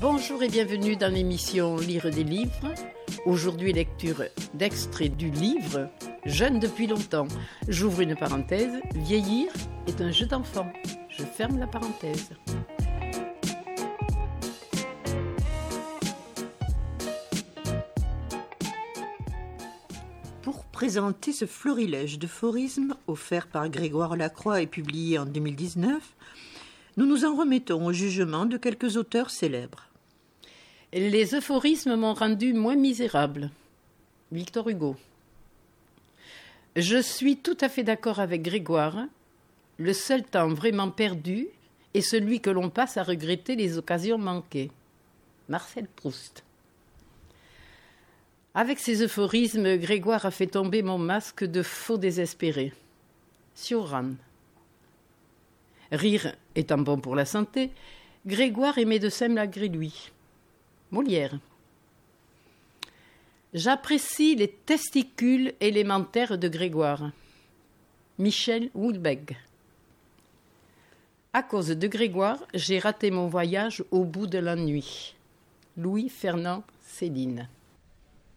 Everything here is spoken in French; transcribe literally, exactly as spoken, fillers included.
Bonjour et bienvenue dans l'émission Lire des livres. Aujourd'hui, lecture d'extraits du livre Jeune depuis longtemps. J'ouvre une parenthèse. Vieillir est un jeu d'enfant. Je ferme la parenthèse. Pour présenter ce florilège de phorismes offert par Grégoire Lacroix et publié en deux mille dix-neuf, nous nous en remettons au jugement de quelques auteurs célèbres. Les euphorismes m'ont rendu moins misérable. Victor Hugo. Je suis tout à fait d'accord avec Grégoire. Le seul temps vraiment perdu est celui que l'on passe à regretter les occasions manquées. Marcel Proust. Avec ses euphorismes, Grégoire a fait tomber mon masque de faux désespéré. Cioran. Rire étant bon pour la santé, Grégoire est médecin malgré lui. Molière. J'apprécie les testicules élémentaires de Grégoire. Michel Houellebecq. À cause de Grégoire, j'ai raté mon voyage au bout de la nuit. Louis-Fernand Céline.